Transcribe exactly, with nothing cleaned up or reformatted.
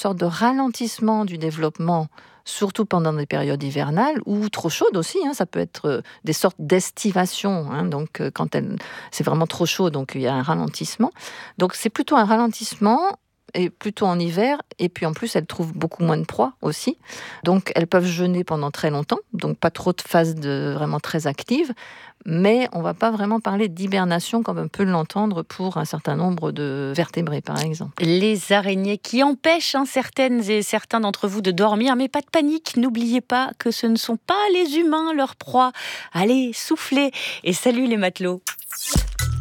sorte de ralentissement du développement, surtout pendant des périodes hivernales ou trop chaudes aussi. Hein, ça peut être euh, des sortes d'estivation. Hein, donc, euh, quand elle, c'est vraiment trop chaud, donc il y a un ralentissement. Donc, c'est plutôt un ralentissement et plutôt en hiver. Et puis, en plus, elles trouvent beaucoup moins de proie aussi. Donc, elles peuvent jeûner pendant très longtemps. Donc, pas trop de phases de, vraiment très actives. Mais on ne va pas vraiment parler d'hibernation comme on peut l'entendre pour un certain nombre de vertébrés, par exemple. Les araignées qui empêchent hein, certaines et certains d'entre vous de dormir, mais pas de panique, n'oubliez pas que ce ne sont pas les humains leur proie. Allez, soufflez et salut les matelots.